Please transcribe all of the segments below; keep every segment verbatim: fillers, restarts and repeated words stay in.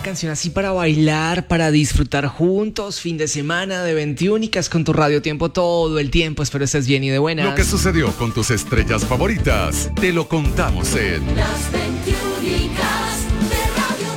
canción así para bailar, para disfrutar juntos, fin de semana de veintiúnicas con tu Radio Tiempo todo el tiempo. Espero estés bien y de buenas. Lo que sucedió con tus estrellas favoritas, te lo contamos en Las veintiúnicas de Radio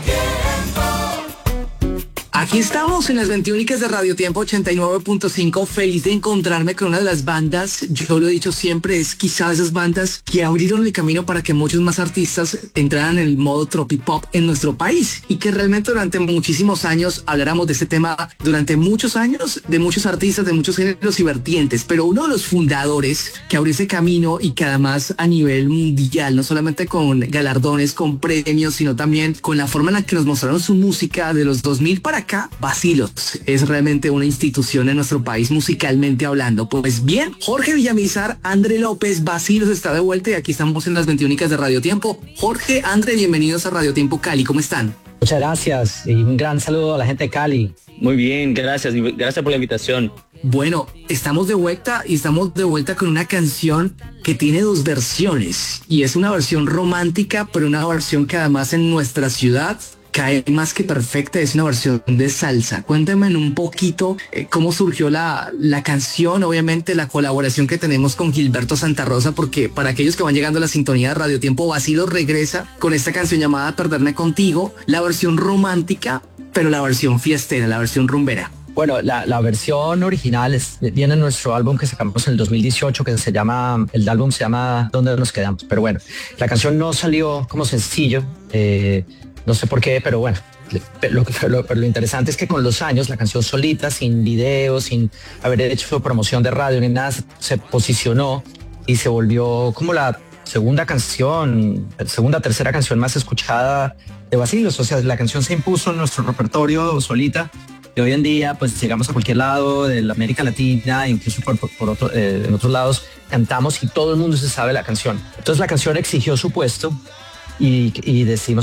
Tiempo. Aquí estamos en las veintiúnicas de Radio Tiempo ochenta y nueve punto cinco, feliz de encontrarme con una de las bandas, yo lo he dicho siempre, es quizás esas bandas que abrieron el camino para que muchos más artistas entraran en el modo tropipop en nuestro país y que realmente durante muchísimos años habláramos de este tema, durante muchos años, de muchos artistas, de muchos géneros y vertientes, pero uno de los fundadores que abrió ese camino y que además a nivel mundial, no solamente con galardones, con premios, sino también con la forma en la que nos mostraron su música de los dos mil para acá, Bacilos es realmente una institución en nuestro país musicalmente hablando. Pues bien, Jorge Villamizar, André López, Bacilos está de vuelta y aquí estamos en las veintiúnicas de Radio Tiempo. Jorge, André, bienvenidos a Radio Tiempo Cali, ¿cómo están? Muchas gracias y un gran saludo a la gente de Cali. Muy bien, gracias, y gracias por la invitación. Bueno, estamos de vuelta y estamos de vuelta con una canción que tiene dos versiones y es una versión romántica, pero una versión que además en nuestra ciudad cae más que perfecta, es una versión de salsa. Cuéntame un poquito eh, cómo surgió la, la canción, obviamente la colaboración que tenemos con Gilberto Santa Rosa, porque para aquellos que van llegando a la sintonía de Radio Tiempo, Bacilos regresa con esta canción llamada Perderme Contigo, la versión romántica, pero la versión fiestera, la versión rumbera. Bueno, la, la versión original es, viene en nuestro álbum que sacamos en el dos mil dieciocho, que se llama, el álbum se llama ¿Dónde nos quedamos? Pero bueno, la canción no salió como sencillo, eh, no sé por qué, pero bueno, lo, lo, lo interesante es que con los años la canción solita, sin video, sin haber hecho promoción de radio ni nada, se, se posicionó y se volvió como la segunda canción, segunda, tercera canción más escuchada de Bacilos. O sea, la canción se impuso en nuestro repertorio solita y hoy en día pues llegamos a cualquier lado de la América Latina, incluso por, por, por otro, eh, en otros lados, cantamos y todo el mundo se sabe la canción. Entonces la canción exigió su puesto y, y decidimos